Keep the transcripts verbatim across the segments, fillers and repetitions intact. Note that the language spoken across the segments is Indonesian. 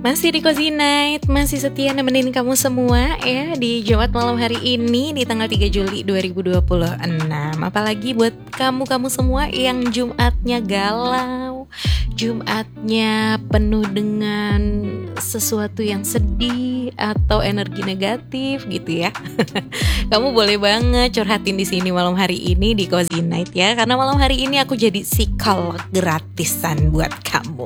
Masih di Cozy Night, masih setia nemenin kamu semua ya di Jumat malam hari ini di tanggal tiga Juli dua ribu dua puluh enam. Apalagi buat kamu-kamu semua yang Jumatnya galau, Jumatnya penuh dengan sesuatu yang sedih atau energi negatif gitu ya. Kamu boleh banget curhatin di sini malam hari ini di Cozy Night ya, karena malam hari ini aku jadi psikolog gratisan buat kamu.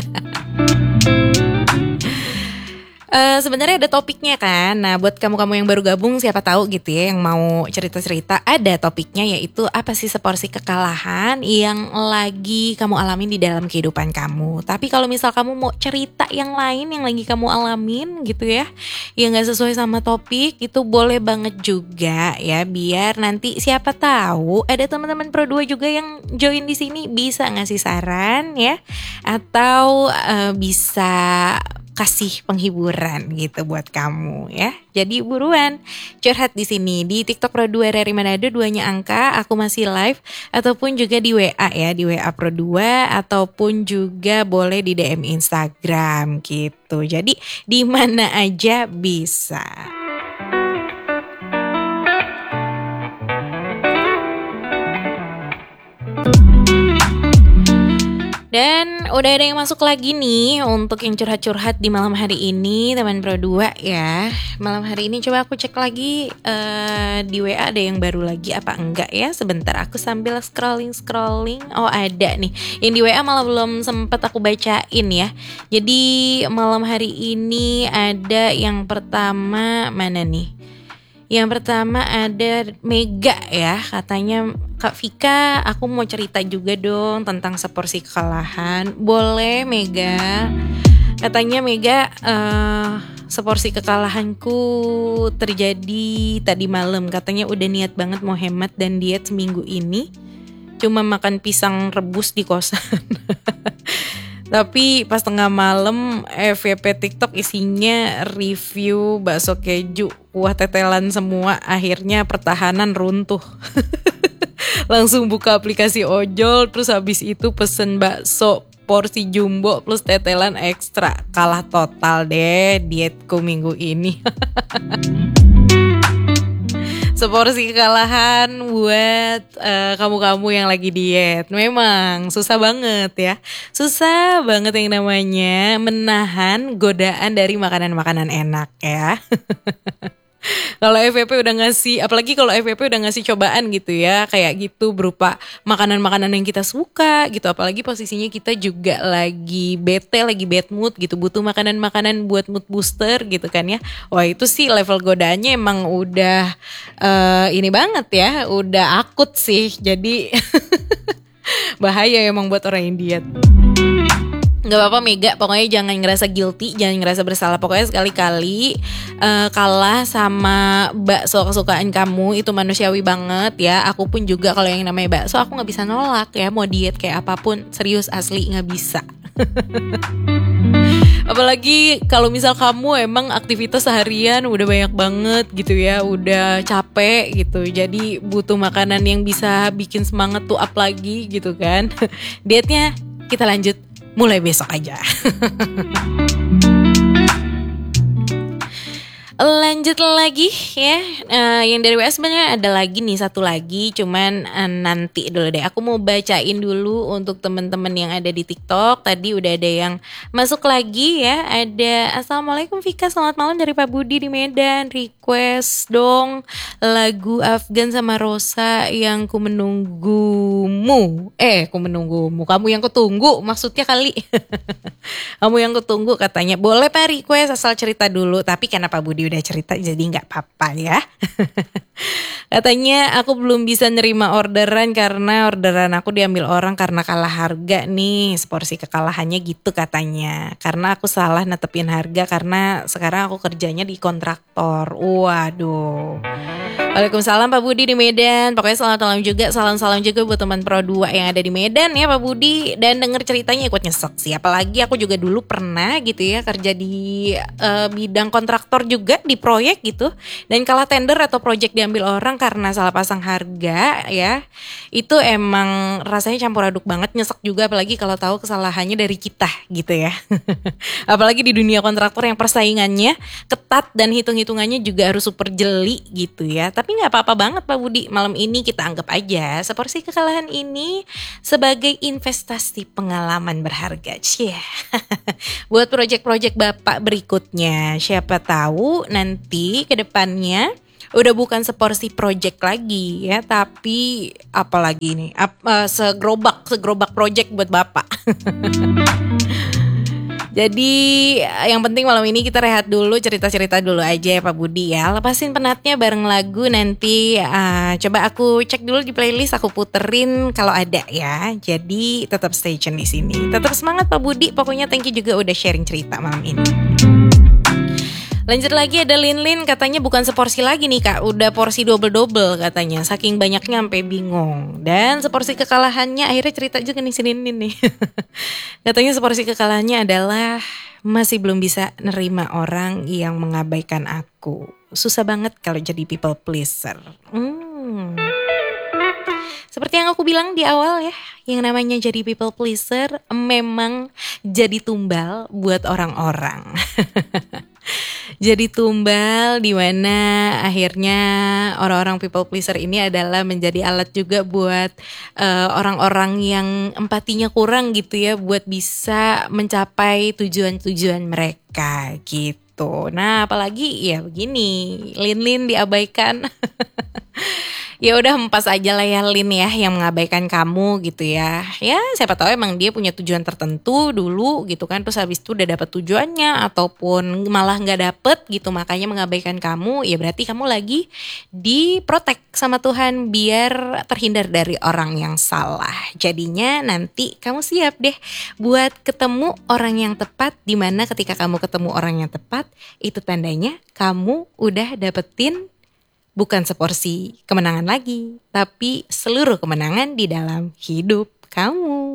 Uh, sebenarnya ada topiknya kan. Nah, buat kamu-kamu yang baru gabung, siapa tahu gitu ya, yang mau cerita-cerita, ada topiknya, yaitu apa sih seporsi kekalahan yang lagi kamu alamin di dalam kehidupan kamu. Tapi kalau misal kamu mau cerita yang lain yang lagi kamu alamin gitu ya, yang gak sesuai sama topik, itu boleh banget juga ya, biar nanti siapa tahu ada teman-teman Pro dua juga yang join di sini bisa ngasih saran ya, atau uh, bisa kasih penghiburan gitu buat kamu ya. Jadi buruan curhat di sini di TikTok Pro dua R R I Manado, duanya angka, aku masih live, ataupun juga di W A ya, di W A Pro dua, ataupun juga boleh di D M Instagram gitu. Jadi di mana aja bisa. Dan udah ada yang masuk lagi nih untuk yang curhat-curhat di malam hari ini, teman Pro dua ya. Malam hari ini coba aku cek lagi uh, di W A ada yang baru lagi apa enggak ya. Sebentar aku sambil scrolling-scrolling. Oh ada nih, yang di W A malah belum sempat aku bacain ya. Jadi malam hari ini ada yang pertama, mana nih? Yang pertama ada Mega ya, katanya Kak Vika, aku mau cerita juga dong tentang seporsi kekalahan. Boleh Mega? Katanya Mega, uh, seporsi kekalahanku terjadi tadi malam. Katanya udah niat banget mau hemat dan diet seminggu ini, cuma makan pisang rebus di kosan. Tapi pas tengah malam F Y P TikTok isinya review bakso keju, kuah tetelan semua. Akhirnya pertahanan runtuh. Langsung buka aplikasi ojol, terus habis itu pesen bakso porsi jumbo plus tetelan ekstra. Kalah total deh dietku minggu ini. Seporsi kekalahan buat uh, kamu-kamu yang lagi diet. Memang susah banget ya. Susah banget yang namanya menahan godaan dari makanan-makanan enak ya. Kalau F Y P udah ngasih, apalagi kalau F Y P udah ngasih cobaan gitu ya, kayak gitu berupa makanan-makanan yang kita suka gitu. Apalagi posisinya kita juga lagi bete, lagi bad mood gitu, butuh makanan-makanan buat mood booster gitu kan ya. Wah itu sih level godaannya emang udah uh, ini banget ya, udah akut sih. Jadi bahaya emang buat orang yang diet. Gak apa-apa Mega, pokoknya jangan ngerasa guilty, jangan ngerasa bersalah. Pokoknya sekali-kali uh, kalah sama bakso kesukaan kamu itu manusiawi banget ya. Aku pun juga kalau yang namanya bakso aku gak bisa nolak ya. Mau diet kayak apapun, serius asli gak bisa. Apalagi kalau misal kamu emang aktivitas seharian udah banyak banget gitu ya, udah capek gitu, jadi butuh makanan yang bisa bikin semangat tuh up lagi gitu kan. Dietnya kita lanjut mulai besok aja. Lanjut lagi ya, uh, yang dari W A sebenarnya ada lagi nih, satu lagi, cuman uh, nanti dulu deh. Aku mau bacain dulu untuk teman-teman yang ada di TikTok. Tadi udah ada yang masuk lagi ya. Ada Assalamualaikum Vika, selamat malam dari Pak Budi di Medan. Request dong lagu Afgan sama Rosa yang ku menunggumu. Eh, ku menunggumu. Kamu yang kutunggu maksudnya kali. Kamu yang kutunggu katanya. Boleh Pak request, asal cerita dulu. Tapi karena Pak Budi udah cerita jadi gak apa-apa ya. Katanya aku belum bisa nerima orderan karena orderan aku diambil orang karena kalah harga nih. Seporsi kekalahannya gitu katanya. Karena aku salah netepin harga karena sekarang aku kerjanya di kontraktor. Waduh. Waalaikumsalam Pak Budi di Medan. Pokoknya selamat malam juga, salam-salam juga buat teman Pro dua yang ada di Medan ya Pak Budi. Dan denger ceritanya ikut nyesek sih. Apalagi aku juga dulu pernah gitu ya kerja di uh, bidang kontraktor juga di proyek gitu. Dan kalah tender atau proyek diambil orang karena salah pasang harga ya. Itu emang rasanya campur aduk banget, nyesek juga apalagi kalau tahu kesalahannya dari kita gitu ya. Apalagi di dunia kontraktor yang persaingannya ketat dan hitung-hitungannya juga harus super jeli gitu ya. Tapi gak apa-apa banget Pak Budi, malam ini kita anggap aja seporsi kekalahan ini sebagai investasi pengalaman berharga. Cie. Buat project-project Bapak berikutnya, siapa tahu nanti ke depannya udah bukan seporsi project lagi ya, tapi apalagi nih, ap, uh, segerobak segerobak project buat Bapak. Jadi yang penting malam ini kita rehat dulu, cerita-cerita dulu aja ya Pak Budi ya. Lepasin penatnya bareng lagu nanti uh, coba aku cek dulu di playlist, aku puterin kalau ada ya. Jadi tetap stay tune di sini. Tetap semangat Pak Budi. Pokoknya thank you juga udah sharing cerita malam ini. Lanjut lagi ada Lin Lin, katanya bukan seporsi lagi nih Kak, udah porsi double-double katanya, saking banyaknya sampai bingung. Dan seporsi kekalahannya akhirnya cerita juga nih si Lin Lin nih. Katanya seporsi kekalahannya adalah masih belum bisa nerima orang yang mengabaikan aku. Susah banget kalau jadi people pleaser. Hmm. Seperti yang aku bilang di awal ya, yang namanya jadi people pleaser memang jadi tumbal buat orang-orang. Jadi tumbal di mana akhirnya orang-orang people pleaser ini adalah menjadi alat juga buat uh, orang-orang yang empatinya kurang gitu ya, buat bisa mencapai tujuan-tujuan mereka gitu. Nah apalagi ya begini, Lin Lin diabaikan. Ya udah empas aja lah ya Lin ya yang mengabaikan kamu gitu ya. Ya siapa tahu emang dia punya tujuan tertentu dulu gitu kan. Terus habis itu udah dapet tujuannya ataupun malah gak dapet gitu. Makanya mengabaikan kamu, ya berarti kamu lagi diprotek sama Tuhan biar terhindar dari orang yang salah. Jadinya nanti kamu siap deh buat ketemu orang yang tepat. Dimana ketika kamu ketemu orang yang tepat, itu tandanya kamu udah dapetin bukan seporsi kemenangan lagi, tapi seluruh kemenangan di dalam hidup kamu.